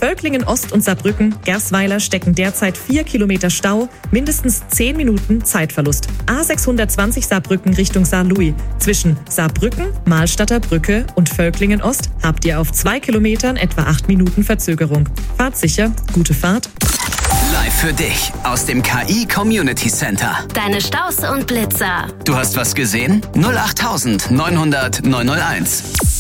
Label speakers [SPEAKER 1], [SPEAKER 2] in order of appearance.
[SPEAKER 1] Völklingen Ost und Saarbrücken, Gersweiler stecken derzeit 4 Kilometer Stau, mindestens 10 Minuten Zeitverlust. A620 Saarbrücken Richtung Saarlouis. Zwischen Saarbrücken, Mahlstadter Brücke und Völklingen Ost habt ihr auf 2 Kilometern etwa 8 Minuten Verzögerung. Fahrt sicher, gute Fahrt.
[SPEAKER 2] Live für dich aus dem KI Community Center.
[SPEAKER 3] Deine Staus und Blitzer.
[SPEAKER 2] Du hast was gesehen? 08900 901.